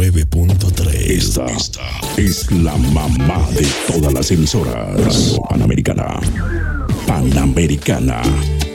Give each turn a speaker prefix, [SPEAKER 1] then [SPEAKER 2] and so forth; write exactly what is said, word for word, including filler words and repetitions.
[SPEAKER 1] nueve punto tres.
[SPEAKER 2] Esta, Esta es la mamá de todas las emisoras. Radio Panamericana. Panamericana.